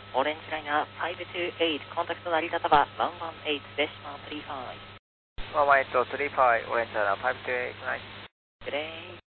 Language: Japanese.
オレンジライナー528、コンタクト成田タバ118デシマル35。 11835、オレンジライナー528、ナイス。 Good day.